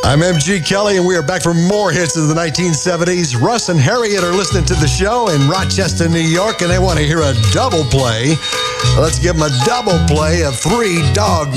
I'm MG Kelly, and we are back for more hits of the 1970s. Russ and Harriet are listening to the show in Rochester, New York, and they want to hear a double play. Let's give them a double play of Three Dog